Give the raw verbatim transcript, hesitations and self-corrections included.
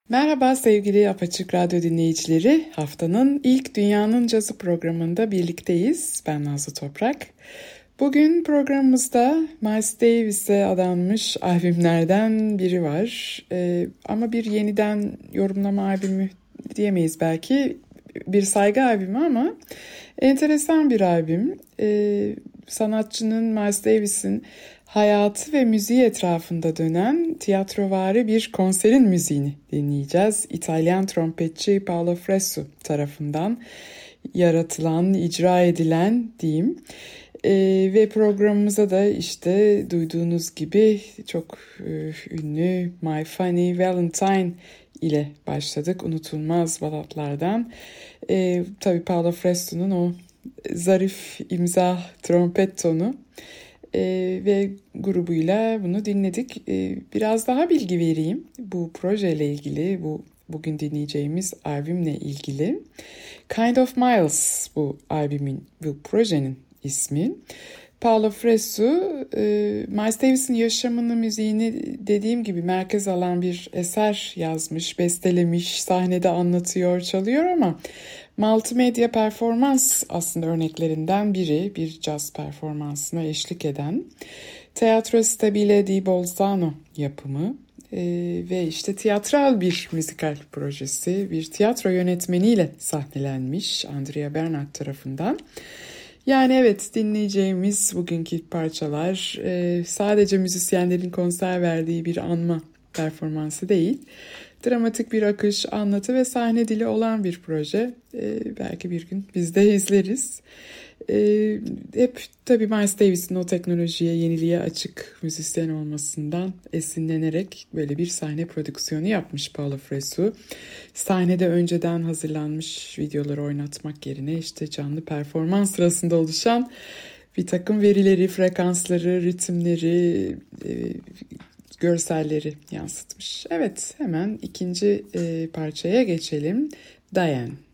Merhaba sevgili Apaçık Radyo dinleyicileri. Haftanın ilk Dünyanın Cazı programında birlikteyiz. Ben Nazlı Toprak. Bugün programımızda Miles Davis'e adanmış albümlerden biri var. Ee, ama bir yeniden yorumlama albümü diyemeyiz belki. Bir saygı albümü ama enteresan bir albüm. Ee, sanatçının, Miles Davis'in hayatı ve müziği etrafında dönen tiyatrovari bir konserin müziğini dinleyeceğiz. İtalyan trompetçi Paolo Fresu tarafından yaratılan, icra edilen diyeyim. Ee, ve programımıza da işte duyduğunuz gibi çok e, ünlü My Funny Valentine ile başladık. Unutulmaz balatlardan. Ee, tabii Paolo Fresu'nun o zarif imza trompet tonu. Ee, ve grubuyla bunu dinledik. Ee, biraz daha bilgi vereyim bu projeyle ilgili, bu bugün dinleyeceğimiz albümle ilgili. Kind of Miles bu albümün, bu projenin ismi. Paolo Fresu, e, Miles Davis'in yaşamını, müziğini dediğim gibi merkez alan bir eser yazmış, bestelemiş, sahnede anlatıyor, çalıyor ama multimedya performans aslında örneklerinden biri, bir caz performansına eşlik eden Teatro Stabile di Bolzano yapımı e, ve işte tiyatral bir müzikal projesi, bir tiyatro yönetmeniyle sahnelenmiş Andrea Bernard tarafından. Yani evet, dinleyeceğimiz bugünkü parçalar e, sadece müzisyenlerin konser verdiği bir anma performansı değil. Dramatik bir akış, anlatı ve sahne dili olan bir proje. Ee, belki bir gün biz de izleriz. Ee, hep tabii Miles Davis'in o teknolojiye, yeniliğe açık müzisyen olmasından esinlenerek böyle bir sahne prodüksiyonu yapmış Paolo Fresu. Sahnede önceden hazırlanmış videoları oynatmak yerine işte canlı performans sırasında oluşan bir takım verileri, frekansları, ritimleri, e, görselleri yansıtmış. Evet, hemen ikinci e, parçaya geçelim. Diane.